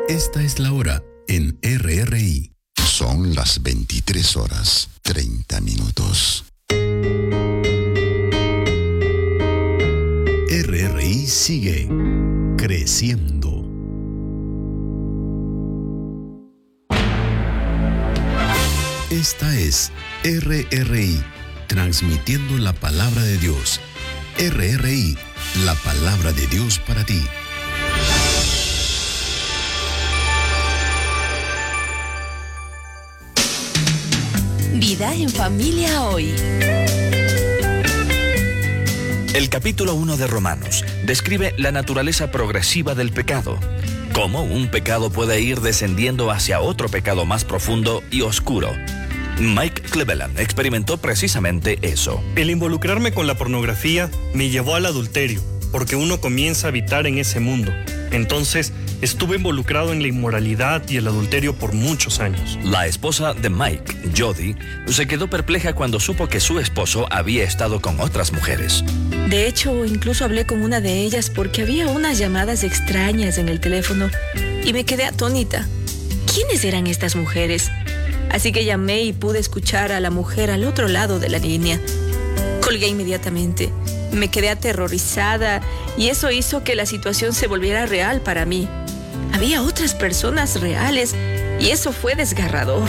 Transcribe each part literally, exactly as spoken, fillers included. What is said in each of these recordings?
Esta es la hora en R R I. Son las veintitrés horas, treinta minutos. R R I sigue creciendo. Esta es R R I, transmitiendo la palabra de Dios. R R I, la palabra de Dios para ti. Vida en familia hoy. El capítulo uno de Romanos describe la naturaleza progresiva del pecado. Cómo un pecado puede ir descendiendo hacia otro pecado más profundo y oscuro. Mike Cleveland experimentó precisamente eso. El involucrarme con la pornografía me llevó al adulterio, porque uno comienza a habitar en ese mundo. Entonces, estuve involucrado en la inmoralidad y el adulterio por muchos años. La esposa de Mike, Jody, se quedó perpleja cuando supo que su esposo había estado con otras mujeres. De hecho, incluso hablé con una de ellas porque había unas llamadas extrañas en el teléfono y me quedé atónita. ¿Quiénes eran estas mujeres? Así que llamé y pude escuchar a la mujer al otro lado de la línea. Colgué inmediatamente. Me quedé aterrorizada y eso hizo que la situación se volviera real para mí. Había otras personas reales y eso fue desgarrador.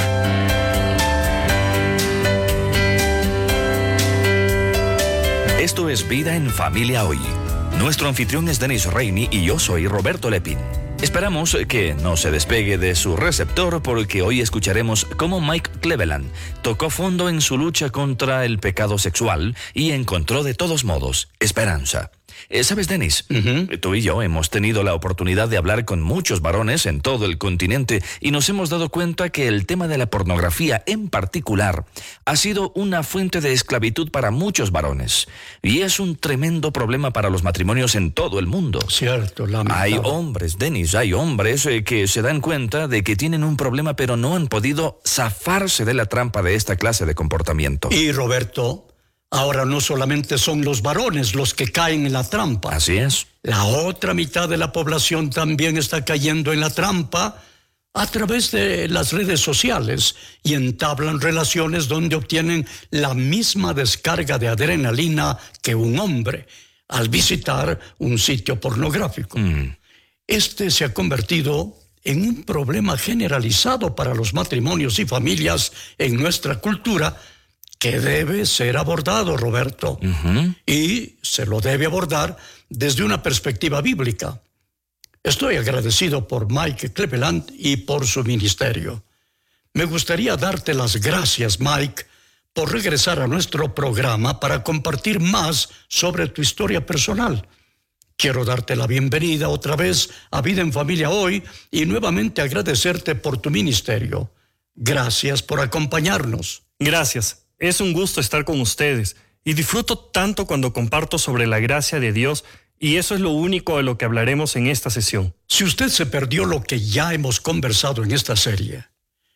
Esto es Vida en Familia Hoy. Nuestro anfitrión es Dennis Rainey y yo soy Roberto Lepín. Esperamos que no se despegue de su receptor porque hoy escucharemos cómo Mike Cleveland tocó fondo en su lucha contra el pecado sexual y encontró de todos modos esperanza. ¿Sabes, Dennis? Uh-huh. Tú y yo hemos tenido la oportunidad de hablar con muchos varones en todo el continente y nos hemos dado cuenta que el tema de la pornografía en particular ha sido una fuente de esclavitud para muchos varones y es un tremendo problema para los matrimonios en todo el mundo. Cierto, lamentable. Hay hombres, Dennis, hay hombres eh, que se dan cuenta de que tienen un problema pero no han podido zafarse de la trampa de esta clase de comportamiento. Y Roberto, ahora no solamente son los varones los que caen en la trampa. Así es. La otra mitad de la población también está cayendo en la trampa a través de las redes sociales y entablan relaciones donde obtienen la misma descarga de adrenalina que un hombre al visitar un sitio pornográfico. Mm. Este se ha convertido en un problema generalizado para los matrimonios y familias en nuestra cultura, que debe ser abordado, Roberto, uh-huh. y se lo debe abordar desde una perspectiva bíblica. Estoy agradecido por Mike Cleveland y por su ministerio. Me gustaría darte las gracias, Mike, por regresar a nuestro programa para compartir más sobre tu historia personal. Quiero darte la bienvenida otra vez a Vida en Familia Hoy y nuevamente agradecerte por tu ministerio. Gracias por acompañarnos. Gracias. Es un gusto estar con ustedes y disfruto tanto cuando comparto sobre la gracia de Dios y eso es lo único de lo que hablaremos en esta sesión. Si usted se perdió lo que ya hemos conversado en esta serie,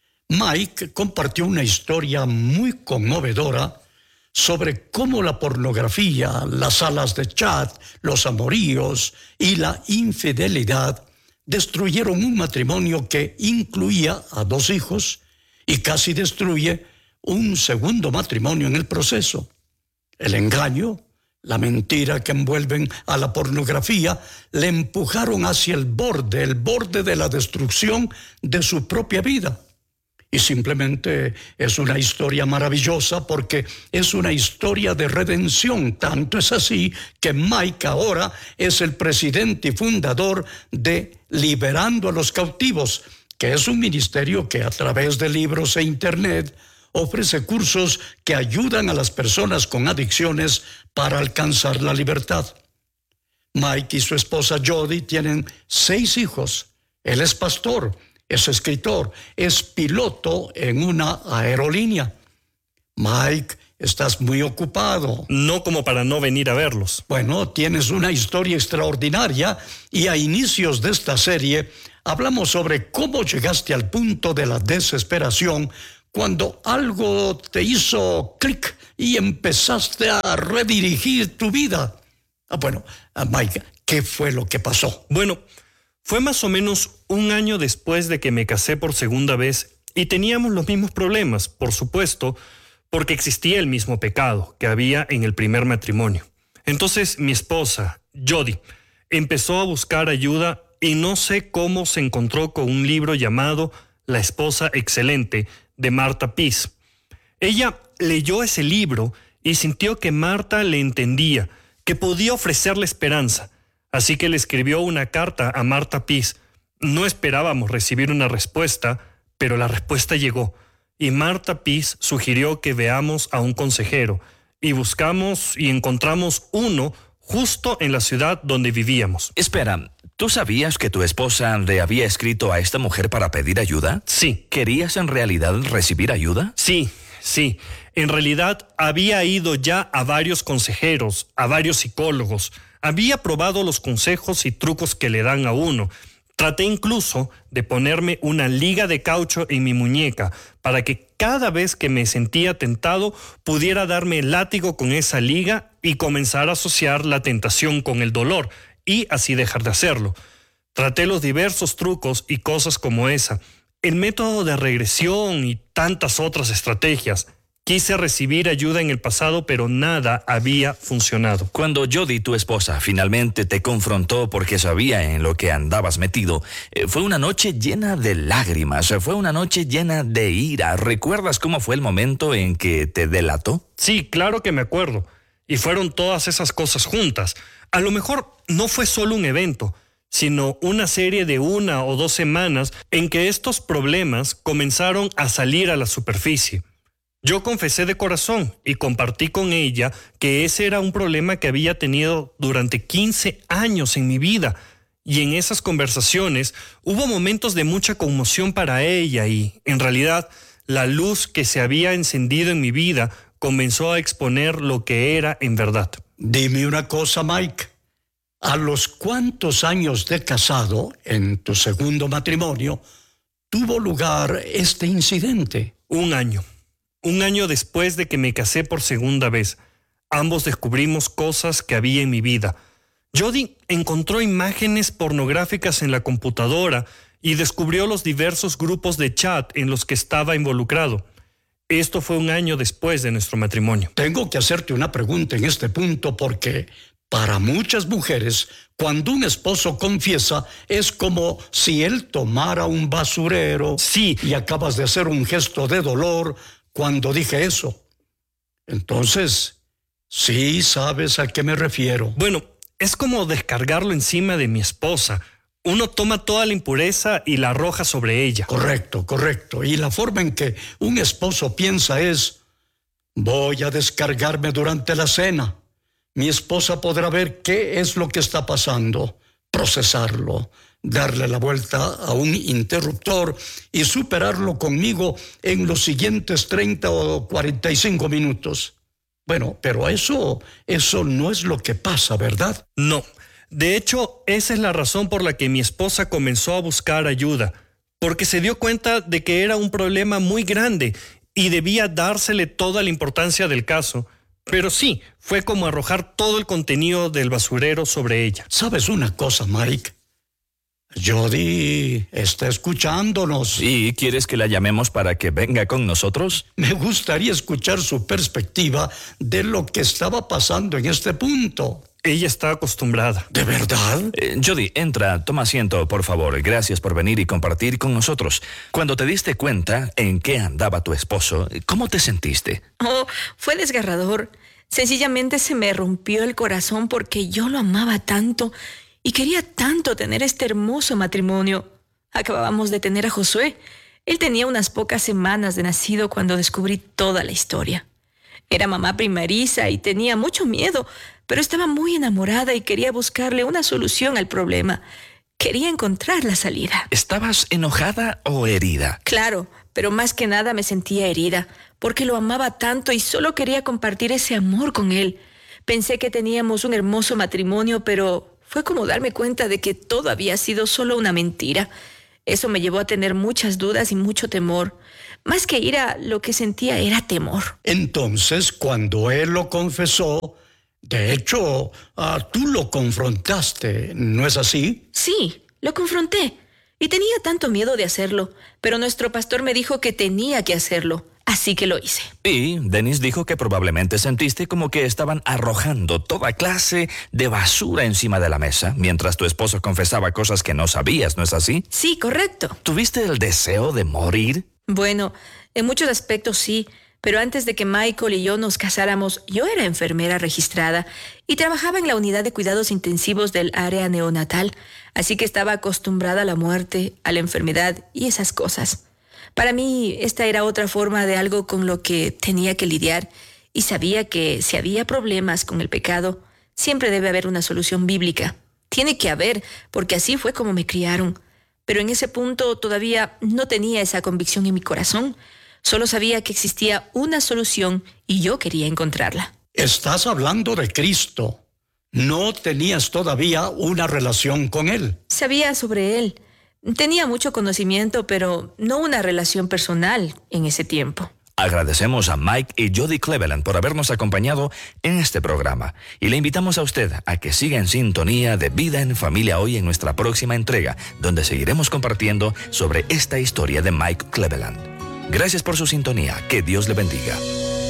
Mike compartió una historia muy conmovedora sobre cómo la pornografía, las salas de chat, los amoríos y la infidelidad destruyeron un matrimonio que incluía a dos hijos y casi destruye un segundo matrimonio en el proceso. El engaño, la mentira que envuelven a la pornografía, le empujaron hacia el borde, el borde de la destrucción de su propia vida. Y simplemente es una historia maravillosa porque es una historia de redención. Tanto es así que Mike ahora es el presidente y fundador de Liberando a los Cautivos, que es un ministerio que a través de libros e internet ofrece cursos que ayudan a las personas con adicciones para alcanzar la libertad. Mike y su esposa Jody tienen seis hijos. Él es pastor, es escritor, es piloto en una aerolínea. Mike, estás muy ocupado. No como para no venir a verlos. Bueno, tienes una historia extraordinaria y a inicios de esta serie hablamos sobre cómo llegaste al punto de la desesperación cuando algo te hizo clic y empezaste a redirigir tu vida. Ah, bueno, Mike, ¿qué fue lo que pasó? Bueno, Fue más o menos un año después de que me casé por segunda vez y teníamos los mismos problemas, por supuesto, porque existía el mismo pecado que había en el primer matrimonio. Entonces mi esposa, Jody, empezó a buscar ayuda y no sé cómo se encontró con un libro llamado La esposa excelente de Marta Pease. Ella leyó ese libro y sintió que Marta le entendía, que podía ofrecerle esperanza. Así que le escribió una carta a Marta Pease. No esperábamos recibir una respuesta, pero la respuesta llegó. Y Marta Pease sugirió que veamos a un consejero. Y buscamos y encontramos uno justo en la ciudad donde vivíamos. Espera, ¿tú sabías que tu esposa le había escrito a esta mujer para pedir ayuda? Sí. ¿Querías en realidad recibir ayuda? Sí, sí. En realidad había ido ya a varios consejeros, a varios psicólogos. Había probado los consejos y trucos que le dan a uno. Traté incluso de ponerme una liga de caucho en mi muñeca para que cada vez que me sentía tentado pudiera darme el látigo con esa liga y comenzar a asociar la tentación con el dolor y así dejar de hacerlo. Traté los diversos trucos y cosas como esa, el método de regresión y tantas otras estrategias. Quise recibir ayuda en el pasado, pero nada había funcionado. Cuando Jody, tu esposa, finalmente te confrontó porque sabía en lo que andabas metido, eh, fue una noche llena de lágrimas, fue una noche llena de ira. ¿Recuerdas cómo fue el momento en que te delató? Sí, claro que me acuerdo. Y fueron todas esas cosas juntas. A lo mejor no fue solo un evento, sino una serie de una o dos semanas en que estos problemas comenzaron a salir a la superficie. Yo confesé de corazón y compartí con ella que ese era un problema que había tenido durante quince años en mi vida. Y en esas conversaciones hubo momentos de mucha conmoción para ella y, en realidad, la luz que se había encendido en mi vida comenzó a exponer lo que era en verdad. Dime una cosa, Mike. ¿A los cuántos años de casado, en tu segundo matrimonio, tuvo lugar este incidente? Un año. Un año después de que me casé por segunda vez, ambos descubrimos cosas que había en mi vida. Jody encontró imágenes pornográficas en la computadora y descubrió los diversos grupos de chat en los que estaba involucrado. Esto fue un año después de nuestro matrimonio. Tengo que hacerte una pregunta en este punto porque para muchas mujeres, cuando un esposo confiesa, es como si él tomara un basurero. Sí. Y acabas de hacer un gesto de dolor cuando dije eso. Entonces, sí sabes a qué me refiero. Bueno, es como descargarlo encima de mi esposa. Uno toma toda la impureza y la arroja sobre ella. Correcto, correcto. Y la forma en que un esposo piensa es: voy a descargarme durante la cena. Mi esposa podrá ver qué es lo que está pasando, procesarlo, darle la vuelta a un interruptor y superarlo conmigo en los siguientes treinta o cuarenta y cinco minutos. Bueno, pero eso, eso no es lo que pasa, ¿verdad? No. De hecho, esa es la razón por la que mi esposa comenzó a buscar ayuda, porque se dio cuenta de que era un problema muy grande y debía dársele toda la importancia del caso. Pero sí, fue como arrojar todo el contenido del basurero sobre ella. ¿Sabes una cosa, Mike? Jody está escuchándonos. ¿Y quieres que la llamemos para que venga con nosotros? Me gustaría escuchar su perspectiva de lo que estaba pasando en este punto. Ella está acostumbrada. ¿De verdad? Eh, Jody, entra, toma asiento, por favor. Gracias por venir y compartir con nosotros. Cuando te diste cuenta en qué andaba tu esposo, ¿cómo te sentiste? Oh, fue desgarrador. Sencillamente se me rompió el corazón porque yo lo amaba tanto y quería tanto tener este hermoso matrimonio. Acabábamos de tener a Josué. Él tenía unas pocas semanas de nacido cuando descubrí toda la historia. Era mamá primeriza y tenía mucho miedo, pero estaba muy enamorada y quería buscarle una solución al problema. Quería encontrar la salida. ¿Estabas enojada o herida? Claro, pero más que nada me sentía herida, porque lo amaba tanto y solo quería compartir ese amor con él. Pensé que teníamos un hermoso matrimonio, pero fue como darme cuenta de que todo había sido solo una mentira. Eso me llevó a tener muchas dudas y mucho temor. Más que ira, lo que sentía era temor. Entonces, cuando él lo confesó, de hecho, uh, tú lo confrontaste, ¿no es así? Sí, Lo confronté y tenía tanto miedo de hacerlo, pero nuestro pastor me dijo que tenía que hacerlo, así que lo hice. Y Dennis dijo que probablemente sentiste como que estaban arrojando toda clase de basura encima de la mesa, mientras tu esposo confesaba cosas que no sabías, ¿no es así? Sí, correcto. ¿Tuviste el deseo de morir? Bueno, en muchos aspectos sí, pero antes de que Michael y yo nos casáramos, yo era enfermera registrada y trabajaba en la unidad de cuidados intensivos del área neonatal, así que estaba acostumbrada a la muerte, a la enfermedad y esas cosas. Para mí, esta era otra forma de algo con lo que tenía que lidiar y sabía que si había problemas con el pecado, siempre debe haber una solución bíblica. Tiene que haber, porque así fue como me criaron. Pero en ese punto todavía no tenía esa convicción en mi corazón. Solo sabía que existía una solución y yo quería encontrarla. Estás hablando de Cristo. No tenías todavía una relación con Él. Sabía sobre Él. Tenía mucho conocimiento, pero no una relación personal en ese tiempo. Agradecemos a Mike y Jody Cleveland por habernos acompañado en este programa y le invitamos a usted a que siga en sintonía de Vida en Familia hoy en nuestra próxima entrega, donde seguiremos compartiendo sobre esta historia de Mike Cleveland. Gracias por su sintonía. Que Dios le bendiga.